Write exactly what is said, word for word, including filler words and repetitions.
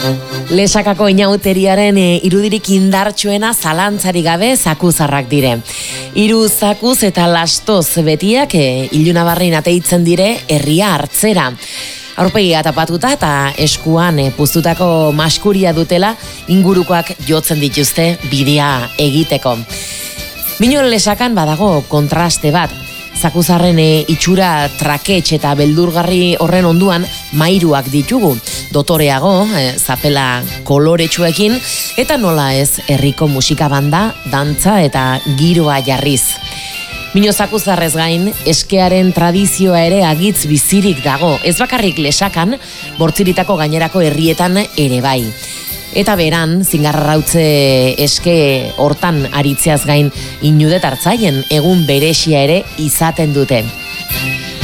Lesakako inauteriaren e, irudirik indartsuena zalantzari gabe zakuzarrak dire. Hiru zakuz eta lastoz betiak e, ilunabarrein ateitzen dire herria hartzera. Aurpegia tapatuta eta eskuan e, puztutako maskuria dutela ingurukoak jotzen dituzte bidea egiteko. Minon Lesakan badago kontraste bat. Zakuzarren e, itxura trakets eta beldurgarri horren onduan mairuak ditugu. Dotoreago, e, zapela koloretsuekin, eta nola ez herriko musika banda, dantza eta giroa jarriz. Mino zakuzarrez gain, eskearen tradizioa ere agitz bizirik dago. Ez bakarrik Lesakan, Bortziritako gainerako herrietan ere bai. Eta beran, zingarrautze eske hortan aritzeaz gain inudet hartzaien egun beresia ere izaten dute.